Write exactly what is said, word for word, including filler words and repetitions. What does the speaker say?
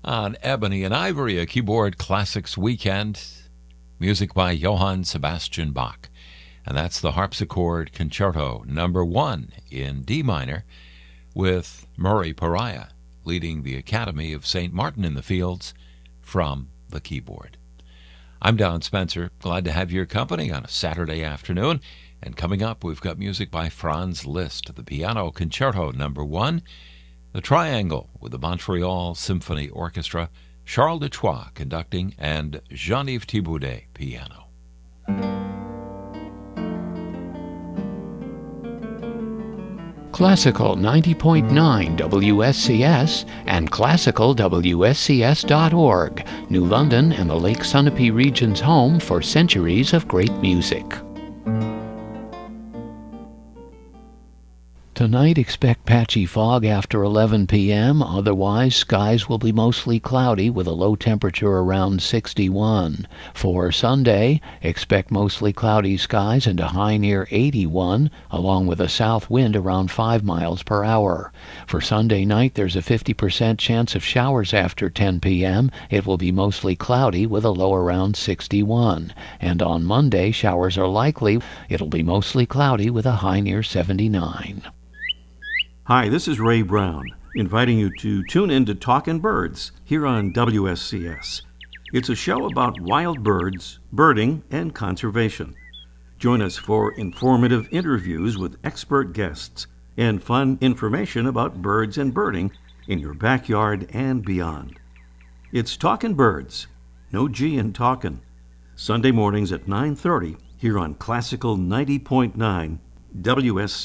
On Ebony and Ivory, a Keyboard Classics weekend. Music by Johann Sebastian Bach. And that's the Harpsichord Concerto number one in D minor, with Murray Pariah leading the Academy of Saint Martin in the Fields from the keyboard. I'm Don Spencer, glad to have your company on a Saturday afternoon. And coming up, we've got music by Franz Liszt, the Piano Concerto number one, the Triangle with the Montreal Symphony Orchestra, Charles Detroit conducting, and Jean-Yves Thibaudet piano. Classical ninety point nine W S C S and classical W S C S dot org, New London and the Lake Sunapee region's home for centuries of great music. Tonight, expect patchy fog after eleven p.m. Otherwise, skies will be mostly cloudy with a low temperature around sixty-one. For Sunday, expect mostly cloudy skies and a high near eighty-one, along with a south wind around five miles per hour. For Sunday night, there's a fifty percent chance of showers after ten p.m. It will be mostly cloudy with a low around sixty-one. And on Monday, showers are likely. It'll be mostly cloudy with a high near seventy-nine. Hi, this is Ray Brown, inviting you to tune in to Talkin' Birds here on W S C S. It's a show about wild birds, birding, and conservation. Join us for informative interviews with expert guests and fun information about birds and birding in your backyard and beyond. It's Talkin' Birds, no G in talkin', Sunday mornings at nine thirty here on Classical ninety point nine W S C S.